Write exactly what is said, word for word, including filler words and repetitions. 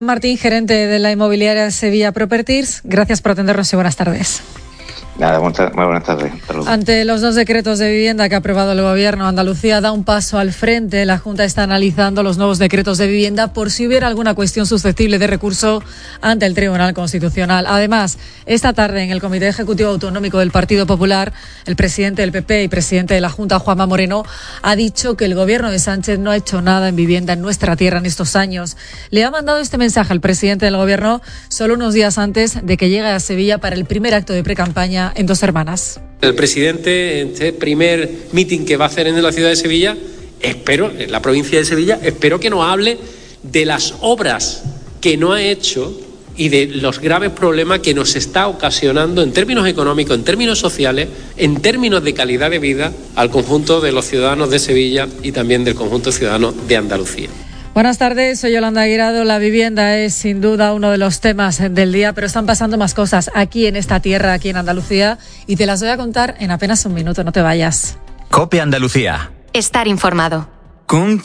Martín, gerente de la inmobiliaria Sevilla Properties, gracias por atendernos y buenas tardes. Nada, muy buenas tardes. Saludos. Ante los dos decretos de vivienda que ha aprobado el Gobierno, Andalucía da un paso al frente. La Junta está analizando los nuevos decretos de vivienda por si hubiera alguna cuestión susceptible de recurso ante el Tribunal Constitucional. Además, esta tarde en el Comité Ejecutivo Autonómico del Partido Popular, el presidente del P P y presidente de la Junta, Juanma Moreno, ha dicho que el Gobierno de Sánchez no ha hecho nada en vivienda en nuestra tierra en estos años. Le ha mandado este mensaje al presidente del Gobierno solo unos días antes de que llegue a Sevilla para el primer acto de precampaña en Dos Hermanas. El presidente, en este primer meeting que va a hacer en la ciudad de Sevilla, espero, en la provincia de Sevilla, espero que nos hable de las obras que no ha hecho y de los graves problemas que nos está ocasionando en términos económicos, en términos sociales, en términos de calidad de vida al conjunto de los ciudadanos de Sevilla y también del conjunto ciudadano de Andalucía. Buenas tardes, soy Yolanda Guirado. La vivienda es sin duda uno de los temas del día, pero están pasando más cosas aquí en esta tierra, aquí en Andalucía, y te las voy a contar en apenas un minuto, no te vayas. COPE Andalucía. Estar informado. Con